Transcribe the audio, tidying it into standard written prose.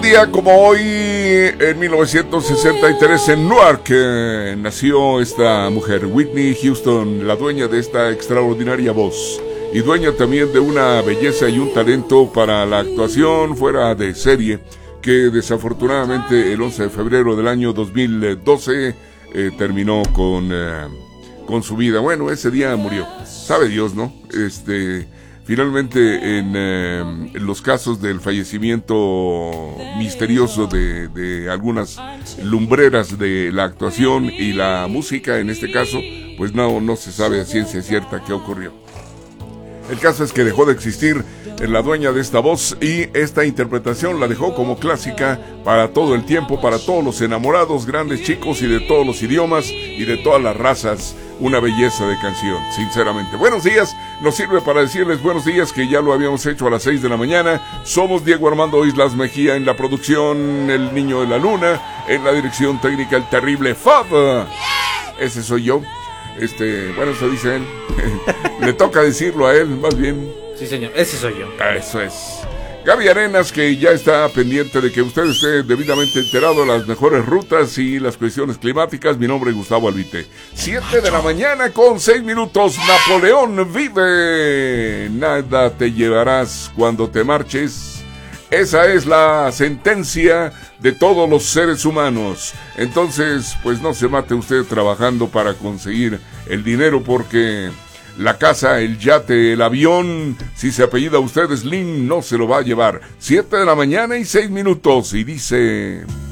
día como hoy, en 1963, en Newark, nació esta mujer, Whitney Houston, la dueña de esta extraordinaria voz y dueña también de una belleza y un talento para la actuación fuera de serie, que desafortunadamente el 11 de febrero del año 2012 terminó con su vida. Bueno, ese día murió, sabe Dios, ¿no? Finalmente, en los casos del fallecimiento misterioso de algunas lumbreras de la actuación y la música, en este caso, pues no se sabe a ciencia cierta qué ocurrió. El caso es que dejó de existir la dueña de esta voz, y esta interpretación la dejó como clásica para todo el tiempo, para todos los enamorados, grandes, chicos y de todos los idiomas y de todas las razas. Una belleza de canción, sinceramente. Buenos días, nos sirve para decirles buenos días, que ya lo habíamos hecho a las 6 de la mañana. Somos Diego Armando Islas Mejía en la producción, el niño de la luna, en la dirección técnica, el terrible Fab. Ese soy yo. Bueno, eso dice él. Le toca decirlo a él, más bien. Sí, señor, ese soy yo. Eso es. Gaby Arenas, que ya está pendiente de que usted esté debidamente enterado de las mejores rutas y las cuestiones climáticas. Mi nombre es Gustavo Albite. 7 de la mañana con 6 minutos. Napoleón vive. Nada te llevarás cuando te marches. Esa es la sentencia de todos los seres humanos. Entonces, pues no se mate usted trabajando para conseguir el dinero, porque la casa, el yate, el avión, si se apellida usted Slim, no se lo va a llevar. 7 de la mañana y 6 minutos, y dice...